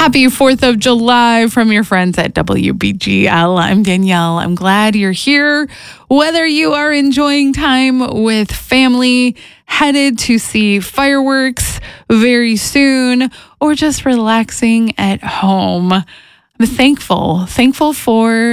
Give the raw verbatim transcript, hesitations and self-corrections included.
Happy fourth of July from your friends at W B G L. I'm Danielle. I'm glad you're here. Whether you are enjoying time with family, headed to see fireworks very soon, or just relaxing at home, I'm thankful, thankful for